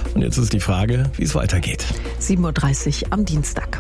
Und jetzt ist die Frage, wie es weitergeht. 7.30 Uhr am Dienstag.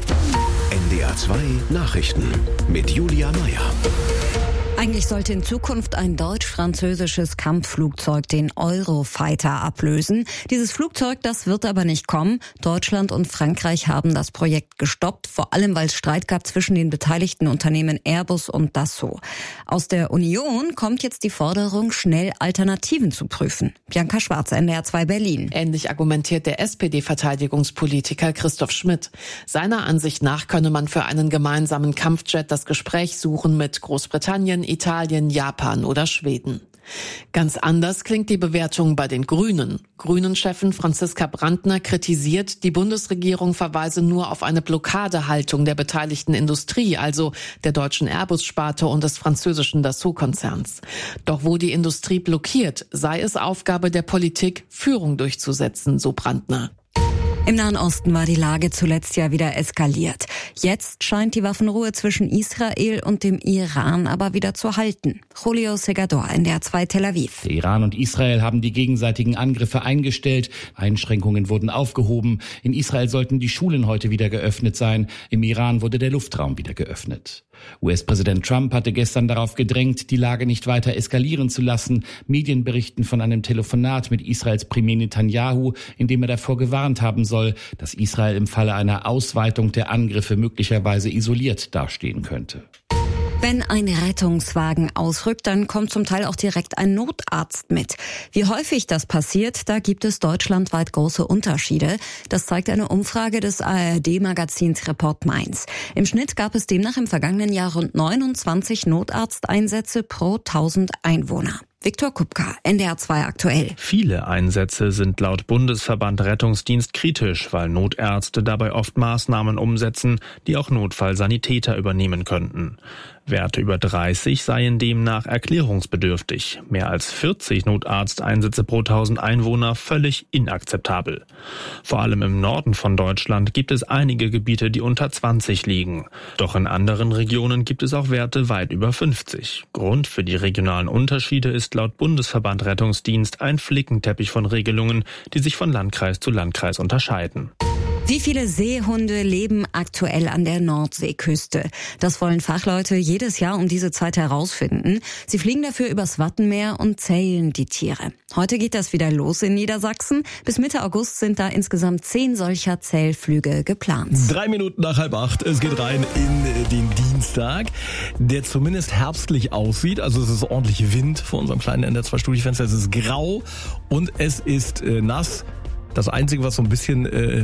NDR 2 Nachrichten mit Julia Meyer. Eigentlich sollte in Zukunft ein deutsch-französisches Kampfflugzeug den Eurofighter ablösen. Dieses Flugzeug, das wird aber nicht kommen. Deutschland und Frankreich haben das Projekt gestoppt, vor allem weil es Streit gab zwischen den beteiligten Unternehmen Airbus und Dassault. Aus der Union kommt jetzt die Forderung, schnell Alternativen zu prüfen. Bianca Schwarz, NDR 2 Berlin. Ähnlich argumentiert der SPD-Verteidigungspolitiker Christoph Schmidt. Seiner Ansicht nach könne man für einen gemeinsamen Kampfjet das Gespräch suchen mit Großbritannien, Italien, Japan oder Schweden. Ganz anders klingt die Bewertung bei den Grünen. Grünen-Chefin Franziska Brandner kritisiert, die Bundesregierung verweise nur auf eine Blockadehaltung der beteiligten Industrie, also der deutschen Airbus-Sparte und des französischen Dassault-Konzerns. Doch wo die Industrie blockiert, sei es Aufgabe der Politik, Führung durchzusetzen, so Brandner. Im Nahen Osten war die Lage zuletzt ja wieder eskaliert. Jetzt scheint die Waffenruhe zwischen Israel und dem Iran aber wieder zu halten. Julio Segador, NDR 2 Tel Aviv. Der Iran und Israel haben die gegenseitigen Angriffe eingestellt. Einschränkungen wurden aufgehoben. In Israel sollten die Schulen heute wieder geöffnet sein. Im Iran wurde der Luftraum wieder geöffnet. US-Präsident Trump hatte gestern darauf gedrängt, die Lage nicht weiter eskalieren zu lassen. Medien berichten von einem Telefonat mit Israels Premier Netanyahu, in dem er davor gewarnt haben soll, dass Israel im Falle einer Ausweitung der Angriffe möglicherweise isoliert dastehen könnte. Wenn ein Rettungswagen ausrückt, dann kommt zum Teil auch direkt ein Notarzt mit. Wie häufig das passiert, da gibt es deutschlandweit große Unterschiede. Das zeigt eine Umfrage des ARD-Magazins Report Mainz. Im Schnitt gab es demnach im vergangenen Jahr rund 29 Notarzteinsätze pro 1000 Einwohner. Viktor Kupka, NDR 2 aktuell. Viele Einsätze sind laut Bundesverband Rettungsdienst kritisch, weil Notärzte dabei oft Maßnahmen umsetzen, die auch Notfallsanitäter übernehmen könnten. Werte über 30 seien demnach erklärungsbedürftig. Mehr als 40 Notarzteinsätze pro 1000 Einwohner völlig inakzeptabel. Vor allem im Norden von Deutschland gibt es einige Gebiete, die unter 20 liegen. Doch in anderen Regionen gibt es auch Werte weit über 50. Grund für die regionalen Unterschiede ist laut Bundesverband Rettungsdienst ein Flickenteppich von Regelungen, die sich von Landkreis zu Landkreis unterscheiden. Wie viele Seehunde leben aktuell an der Nordseeküste? Das wollen Fachleute jedes Jahr um diese Zeit herausfinden. Sie fliegen dafür übers Wattenmeer und zählen die Tiere. Heute geht das wieder los in Niedersachsen. Bis Mitte August sind da insgesamt 10 solcher Zählflüge geplant. 3 Minuten nach 7:30. Es geht rein in den Dienstag, der zumindest herbstlich aussieht. Also es ist ordentlich Wind vor unserem kleinen NDR 2 Studiofenster. Es ist grau und es ist nass. Das Einzige, was so ein bisschen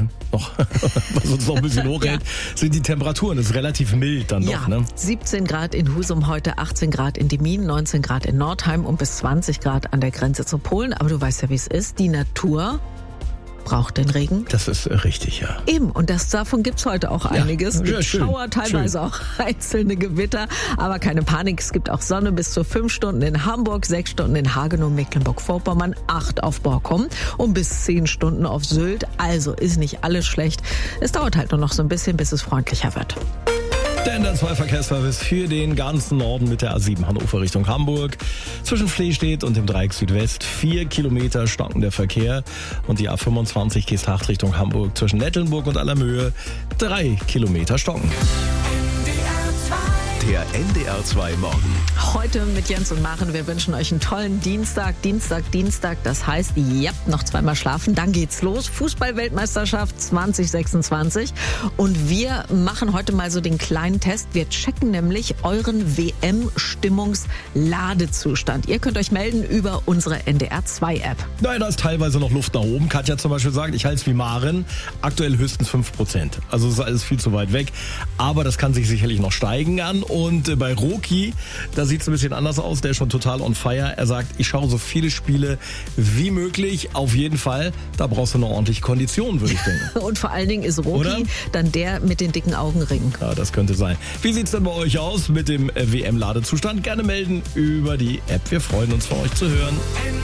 was uns noch ein bisschen hochhält, sind die Temperaturen. Es ist relativ mild dann doch. Ne? 17 Grad in Husum heute, 18 Grad in Demmin, 19 Grad in Nordheim und bis 20 Grad an der Grenze zu Polen. Aber du weißt ja, wie es ist. Die Natur braucht den Regen. Das ist richtig, ja. Eben, und davon gibt's heute auch einiges. Es gibt Schauer, teilweise auch einzelne Gewitter, aber keine Panik. Es gibt auch Sonne bis zu 5 Stunden in Hamburg, 6 Stunden in Hagenow, Mecklenburg-Vorpommern, 8 auf Borkum und bis 10 Stunden auf Sylt. Also ist nicht alles schlecht. Es dauert halt nur noch so ein bisschen, bis es freundlicher wird. Der NDR 2 Verkehrsservice für den ganzen Norden mit der A7 Hannover Richtung Hamburg. Zwischen Flehstedt und dem Dreieck Südwest 4 Kilometer stockender Verkehr. Und die A25 Geesthacht Richtung Hamburg zwischen Nettelnburg und Allermöhe 3 Kilometer stocken. Der NDR 2 Morgen. Heute mit Jens und Maren. Wir wünschen euch einen tollen Dienstag. Das heißt, noch zweimal schlafen. Dann geht's los. Fußball-Weltmeisterschaft 2026. Und wir machen heute mal so den kleinen Test. Wir checken nämlich euren WM-Stimmungs-Ladezustand. Ihr könnt euch melden über unsere NDR 2 App. Nein, da ist teilweise noch Luft nach oben. Katja zum Beispiel sagt, ich halte es wie Maren. Aktuell höchstens 5%. Also ist alles viel zu weit weg. Aber das kann sich sicherlich noch steigen an. Und bei Roki, da sieht es ein bisschen anders aus, der ist schon total on fire. Er sagt, ich schaue so viele Spiele wie möglich. Auf jeden Fall, da brauchst du eine ordentliche Kondition, würde ich denken. Und vor allen Dingen ist Roki dann der mit den dicken Augenringen. Ja, das könnte sein. Wie sieht's denn bei euch aus mit dem WM-Ladezustand? Gerne melden über die App. Wir freuen uns, von euch zu hören.